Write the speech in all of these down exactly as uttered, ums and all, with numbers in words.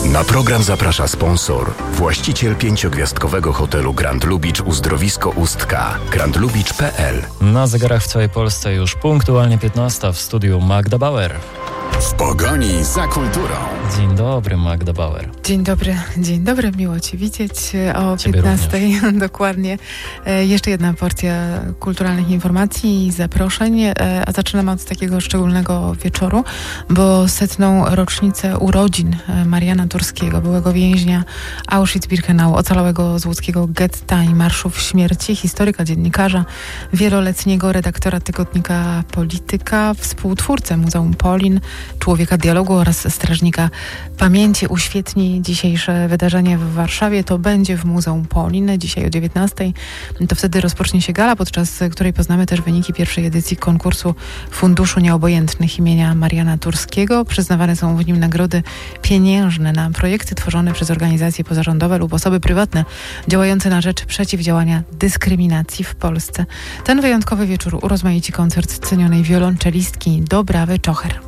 Na program zaprasza sponsor, właściciel pięciogwiazdkowego hotelu Grand Lubicz Uzdrowisko Ustka, grand lubicz kropka p l. Na zegarach w całej Polsce już punktualnie piętnasta, w studiu Magda Bauer. W pogoni za kulturą. Dzień dobry, Magda Bauer. Dzień dobry, dzień dobry, miło Cię widzieć o Ciebie piętnastej. Dokładnie. E, jeszcze jedna porcja kulturalnych informacji i zaproszeń, e, a zaczynamy od takiego szczególnego wieczoru, bo setną rocznicę urodzin Mariana Turskiego, byłego więźnia Auschwitz-Birkenau, ocalałego z łódzkiego getta i marszów śmierci, historyka, dziennikarza, wieloletniego redaktora tygodnika Polityka, współtwórcę Muzeum Polin, człowieka dialogu oraz strażnika pamięci, uświetni dzisiejsze wydarzenie w Warszawie. To będzie w Muzeum Polin dzisiaj o dziewiętnastej. To wtedy rozpocznie się gala, podczas której poznamy też wyniki pierwszej edycji konkursu Funduszu Nieobojętnych imienia Mariana Turskiego. Przyznawane są w nim nagrody pieniężne na projekty tworzone przez organizacje pozarządowe lub osoby prywatne działające na rzecz przeciwdziałania dyskryminacji w Polsce. Ten wyjątkowy wieczór urozmaici koncert cenionej wiolonczelistki Dobrawy Czocher.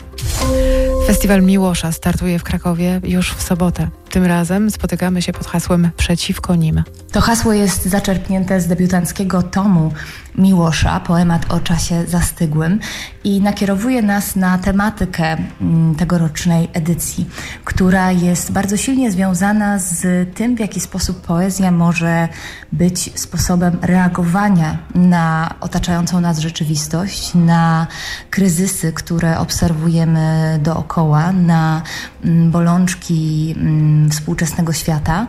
Festiwal Miłosza startuje w Krakowie już w sobotę. Tym razem spotykamy się pod hasłem Przeciwko nim. To hasło jest zaczerpnięte z debiutanckiego tomu Miłosza, poemat o czasie zastygłym, i nakierowuje nas na tematykę tegorocznej edycji, która jest bardzo silnie związana z tym, w jaki sposób poezja może być sposobem reagowania na otaczającą nas rzeczywistość, na kryzysy, które obserwujemy dookoła, na bolączki współczesnego świata.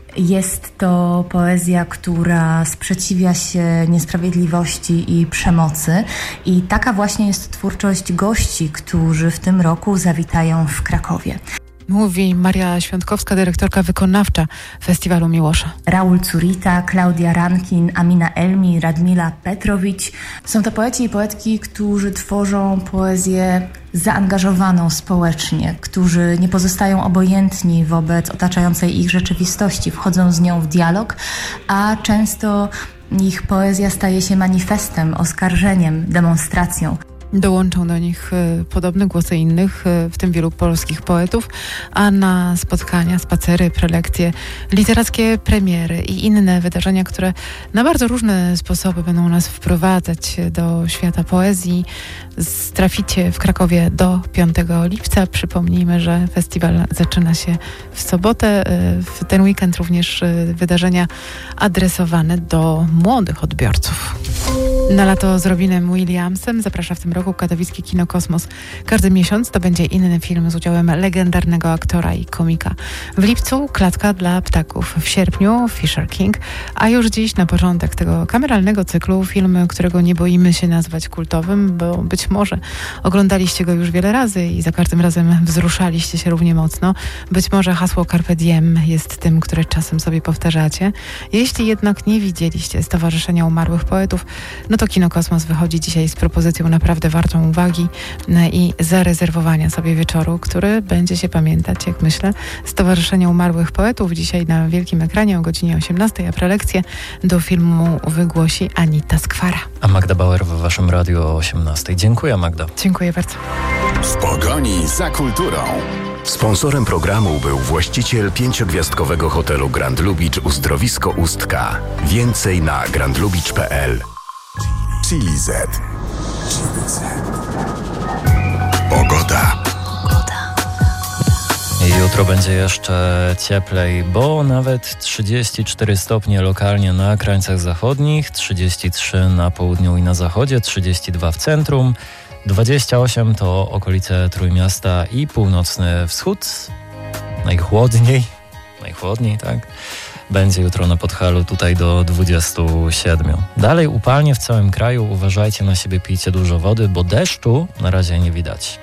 Jest to poezja, która sprzeciwia się niesprawiedliwości i przemocy, i taka właśnie jest twórczość gości, którzy w tym roku zawitają w Krakowie. Mówi Maria Świątkowska, dyrektorka wykonawcza Festiwalu Miłosza. Raul Curita, Klaudia Rankin, Amina Elmi, Radmila Petrowicz. Są to poeci i poetki, którzy tworzą poezję zaangażowaną społecznie, którzy nie pozostają obojętni wobec otaczającej ich rzeczywistości, wchodzą z nią w dialog, a często ich poezja staje się manifestem, oskarżeniem, demonstracją. Dołączą do nich podobne głosy innych, w tym wielu polskich poetów, a na spotkania, spacery, prelekcje, literackie premiery i inne wydarzenia, które na bardzo różne sposoby będą nas wprowadzać do świata poezji, traficie w Krakowie do piątego lipca. Przypomnijmy, że festiwal zaczyna się w sobotę. W ten weekend również wydarzenia adresowane do młodych odbiorców. Na lato z Robinem Williamsem zaprasza w tym roku katowickie Kino Kosmos. Każdy miesiąc to będzie inny film z udziałem legendarnego aktora i komika. W lipcu Klatka dla ptaków, w sierpniu Fisher King, a już dziś na początek tego kameralnego cyklu film, którego nie boimy się nazwać kultowym, bo być może oglądaliście go już wiele razy i za każdym razem wzruszaliście się równie mocno. Być może hasło Carpe Diem jest tym, które czasem sobie powtarzacie. Jeśli jednak nie widzieliście Stowarzyszenia Umarłych Poetów, no to Kino Kosmos wychodzi dzisiaj z propozycją naprawdę wartą uwagi i zarezerwowania sobie wieczoru, który będzie się pamiętać, jak myślę, Stowarzyszenia Umarłych Poetów. Dzisiaj na wielkim ekranie o godzinie osiemnastej, a prelekcję do filmu wygłosi Anita Skwara. A Magda Bauer w waszym radiu o osiemnastej. Dziękuję, Magda. Dziękuję bardzo. W pogoni za kulturą. Sponsorem programu był właściciel pięciogwiazdkowego hotelu Grand Lubicz Uzdrowisko Ustka. Więcej na grand lubicz kropka p l. Chili Z. Pogoda. Jutro będzie jeszcze cieplej, bo nawet trzydzieści cztery stopnie lokalnie na krańcach zachodnich, trzydzieści trzy na południu i na zachodzie, trzydzieści dwa w centrum, dwadzieścia osiem to okolice Trójmiasta i północny wschód. Najchłodniej, najchłodniej, tak? Będzie jutro na Podhalu, tutaj do dwudziestu siedmiu. Dalej upalnie w całym kraju, uważajcie na siebie, pijcie dużo wody, bo deszczu na razie nie widać.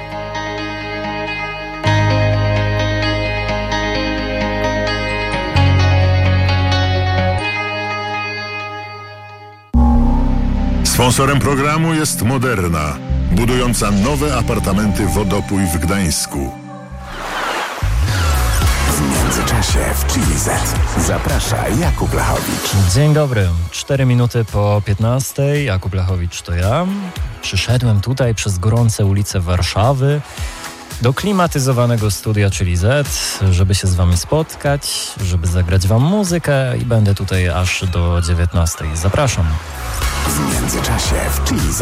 Sponsorem programu jest Moderna, budująca nowe apartamenty Wodopój w Gdańsku. W międzyczasie w Chili Z zaprasza Jakub Lachowicz. Dzień dobry, cztery minuty po piętnastej. Jakub Lachowicz to ja. Przyszedłem tutaj przez gorące ulice Warszawy, do klimatyzowanego studia, czyli Z, żeby się z wami spotkać, żeby zagrać wam muzykę i będę tutaj aż do dziewiętnastej. Zapraszam. W międzyczasie w Chili